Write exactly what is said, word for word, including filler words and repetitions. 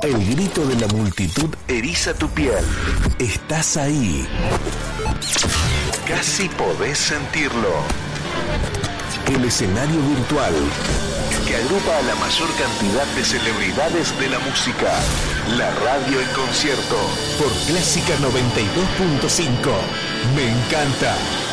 El grito de la multitud eriza tu piel. Estás ahí. Casi podés sentirlo. El escenario virtual que agrupa a la mayor cantidad de celebridades de la música. La radio en concierto por Clásica noventa y dos punto cinco. Me encanta.